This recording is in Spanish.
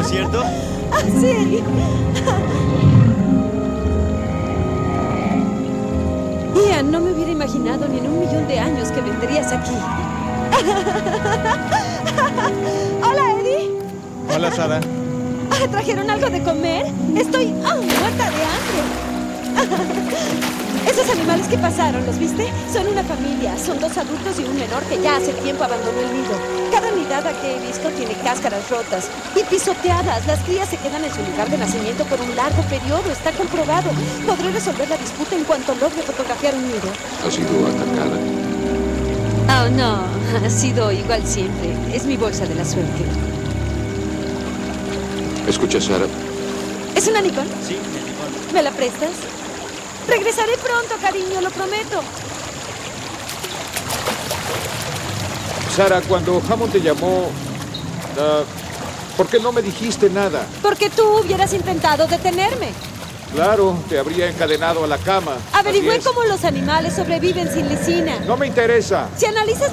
cierto? Ah, sí. Ian, no me hubiera imaginado ni en 1.000.000 de años que vendrías aquí. Hola, Eddie. Hola, Sara. ¿Trajeron algo de comer? Estoy muerta de hambre. Esos animales que pasaron, ¿los viste? Son una familia. Son 2 adultos y un menor que ya hace tiempo abandonó el nido. Cada nidada que he visto tiene cáscaras rotas y pisoteadas. Las crías se quedan en su lugar de nacimiento por un largo periodo. Está comprobado. Podré resolver la disputa en cuanto logre fotografiar un nido. ¿Ha sido atacada? Oh, no. Ha sido igual siempre. Es mi bolsa de la suerte. Escucha, Sara. ¿Es una Nikon? Sí, el Nikon. ¿Me la prestas? Regresaré pronto, cariño, lo prometo. Sara, cuando Hammond te llamó, ¿por qué no me dijiste nada? Porque tú hubieras intentado detenerme. Claro, te habría encadenado a la cama. Averigüé Así es. cómo los animales sobreviven sin lisina. No me interesa. Si analizas